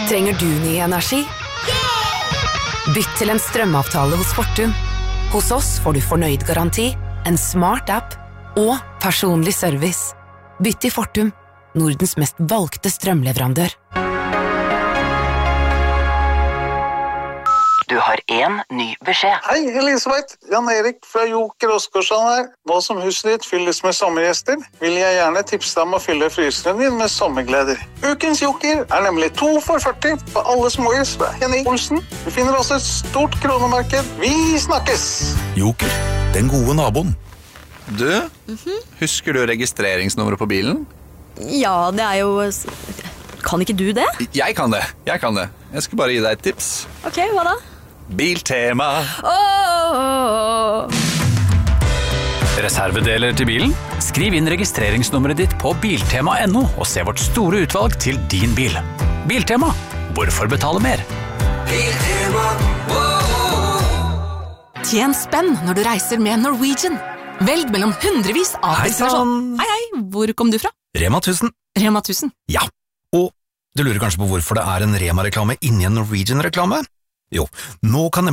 Trenger du ny energi? Bytt til en strømavtale hos Fortum. Hos oss får du fornøyd garanti, en smart app og personlig service. Bytt til Fortum, Nordens mest valgte strømleverandør. Du har en ny beskjed. Hei, Elisabeth. Jan Erik fra Joker Oskarsson her. Nå som huset ditt fylles med sommergjester, vil jeg gjerne tipse deg om å fylle fryseren din med sommergleder. Ukens Joker er nemlig 2 for 40 på alle småhus fra Henning Olsen. Du finner også et stort kronemarked. Vi snakkes! Joker, den gode naboen. Du, husker du registreringsnummeret på bilen? Ja, det er jo... Kan ikke du det? Jeg kan det. Jeg skal bare gi deg et tips. Ok, hva da? Biltema. Reservedeler til bilen? Skriv inn registreringsnummeret ditt på biltema.no og se vårt store utvalg til din bil. Biltema. Hvorfor betale mer? Tjen spenn når du reiser med Norwegian. Velg mellom hundrevis av destinasjoner. Hei, hvor kom du fra? Rema 1000. Rema 1000. Ja, og du lurer kanskje på hvorfor det er en Rema-reklame inni en Norwegian-reklame? Jo, nå kan nemlig